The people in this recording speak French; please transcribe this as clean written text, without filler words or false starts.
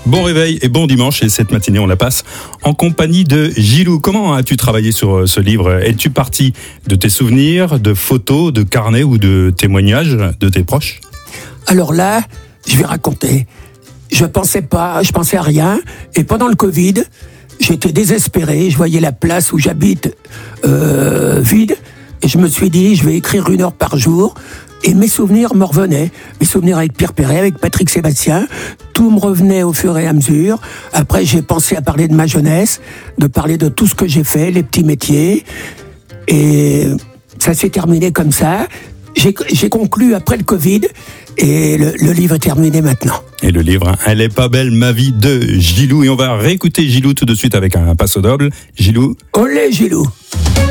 Bon réveil et bon dimanche, et cette matinée on la passe en compagnie de Gilou. Comment as-tu travaillé sur ce livre ? Es-tu parti de tes souvenirs, de photos, de carnets ou de témoignages de tes proches ? Alors là, je vais raconter. Je pensais à rien, et pendant le Covid, j'étais désespéré, je voyais la place où j'habite vide, et je me suis dit, je vais écrire 1 heure par jour. Et mes souvenirs me revenaient. Mes souvenirs avec Pierre Perret, avec Patrick Sébastien. Tout me revenait au fur et à mesure. Après, j'ai pensé à parler de ma jeunesse, de parler de tout ce que j'ai fait, les petits métiers. Et ça s'est terminé comme ça. J'ai conclu après le Covid et le livre est terminé maintenant. Et le livre, Elle est pas belle ma vie de Gilou. Et on va réécouter Gilou tout de suite avec un passo doble. Gilou. Olé Gilou.